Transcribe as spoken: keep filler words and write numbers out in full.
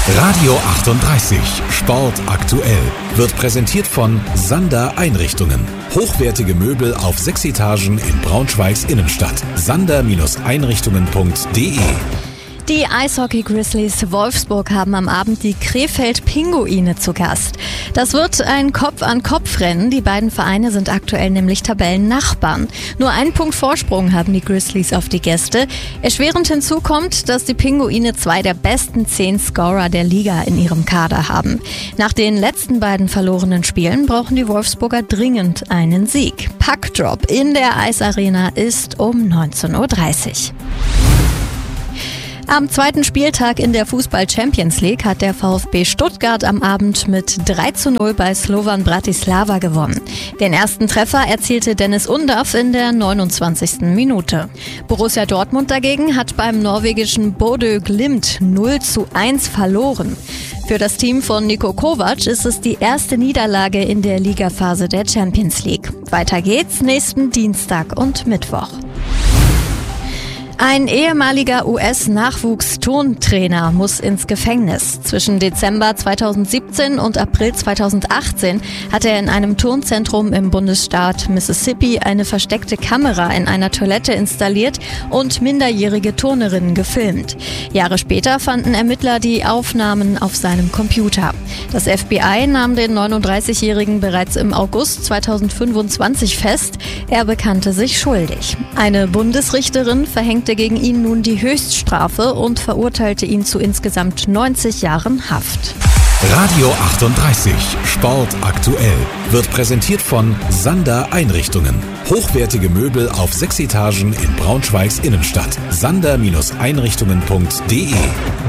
Radio achtunddreißig Sport aktuell wird präsentiert von Sander Einrichtungen. Hochwertige Möbel auf sechs Etagen in Braunschweigs Innenstadt. sander Einrichtungen punkt de. Die Eishockey-Grizzlies Wolfsburg haben am Abend die Krefeld-Pinguine zu Gast. Das wird ein Kopf-an-Kopf-Rennen. Die beiden Vereine sind aktuell nämlich Tabellennachbarn. Nur einen Punkt Vorsprung haben die Grizzlies auf die Gäste. Erschwerend hinzu kommt, dass die Pinguine zwei der besten zehn Scorer der Liga in ihrem Kader haben. Nach den letzten beiden verlorenen Spielen brauchen die Wolfsburger dringend einen Sieg. Puckdrop in der Eisarena ist um neunzehn Uhr dreißig. Am zweiten Spieltag in der Fußball-Champions League hat der VfB Stuttgart am Abend mit drei zu null bei Slovan Bratislava gewonnen. Den ersten Treffer erzielte Dennis Undav in der neunundzwanzigsten Minute. Borussia Dortmund dagegen hat beim norwegischen Bodø Glimt null zu eins verloren. Für das Team von Niko Kovac ist es die erste Niederlage in der Ligaphase der Champions League. Weiter geht's nächsten Dienstag und Mittwoch. Ein ehemaliger U S-Nachwuchsturmtrainer muss ins Gefängnis. Zwischen Dezember zweitausendsiebzehn und April zweitausendachtzehn hat er in einem Turnzentrum im Bundesstaat Mississippi eine versteckte Kamera in einer Toilette installiert und minderjährige Turnerinnen gefilmt. Jahre später fanden Ermittler die Aufnahmen auf seinem Computer. Das F B I nahm den neununddreißigjährigen bereits im August zweitausendfünfundzwanzig fest. Er bekannte sich schuldig. Eine Bundesrichterin verhängte gegen ihn nun die Höchststrafe und verurteilte ihn zu insgesamt neunzig Jahren Haft. Radio achtunddreißig Sport aktuell wird präsentiert von Sander Einrichtungen. Hochwertige Möbel auf sechs Etagen in Braunschweigs Innenstadt. sander Einrichtungen punkt de.